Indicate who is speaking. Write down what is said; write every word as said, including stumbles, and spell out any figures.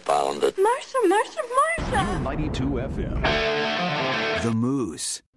Speaker 1: found it.
Speaker 2: Marcia, Marcia, Marcia!
Speaker 3: ninety-two F M.
Speaker 4: The Moose.